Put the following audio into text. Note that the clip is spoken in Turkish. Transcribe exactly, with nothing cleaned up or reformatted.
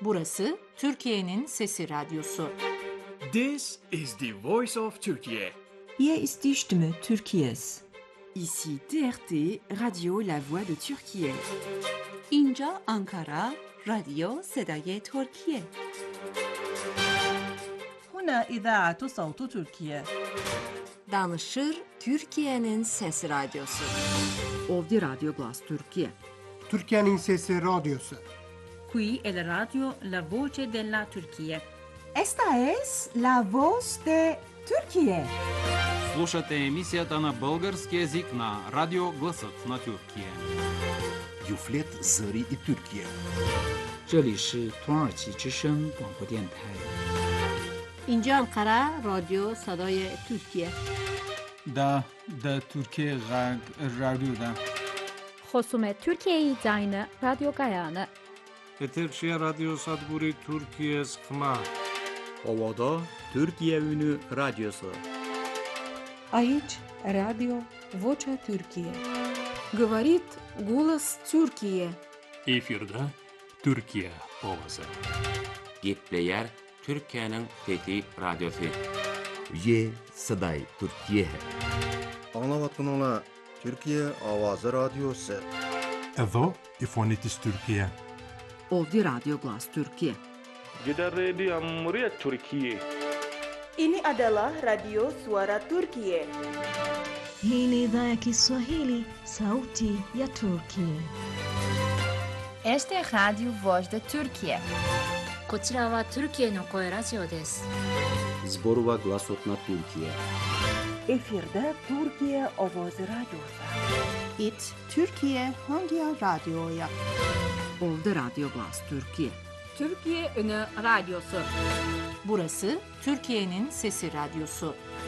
Burası Türkiye'nin Sesi Radyosu. This is the voice of Turkey. Hier ist die Stimme Türkiye's. Ici T R T, Radio La Voix de Türkiye. İnca Ankara, Radyo Sedai Türkiye. هنا إذاعة صوت تركيا. Danışır Türkiye'nin Sesi Radyosu. Ovdi Radio Glas Türkiye. Türkiye'nin Sesi Radyosu. Qui è la radio La Voce della Turchia. Esta es la voz de Türkiye. Слушате емисията на български език на Радио Гласът на Тюркия. Юфлет Зари и Türkiye. 这里是土耳其之声广播电台。 İnca Ankara, Radyo Sedai Türkiye. Da, da Türkiye Radyo'da. خصومت ترکیه زاین رادیو گایانه. Eterşehir Radyo Sadburi Türkiye Skma. Ovada Türkiye Ünü Radyosu. Aici Radio Vocea Türkiye. Говорит голос Türkiye. Efirde Türkiye ovası. Gitleyer Türkiye'nin Fethi Radyosu. Ye Saday Türkiye. Anlavatkanlar Türkiye Avazı Radyosu. Edo İfonitis Türkiye. Ovdi Radio Glas Türkiye. Gider Radio Muria Türkiye. Ini adalah Radio Suara Turkiye. Hii ni idhaa ya Kiswahili, Sauti ya Turkiye. Este es Radio Voz de Turkiye. こちらはトルキエの声ラジオです。 Zborova Glasot na Türkiye. Efirde Türkiye Ovoz Radyosu. It Türkiye Hangi Radyo'ya? Ovdi Radio Glas Türkiye. Türkiye Ünü Radyosu. Burası Türkiye'nin Sesi Radyosu.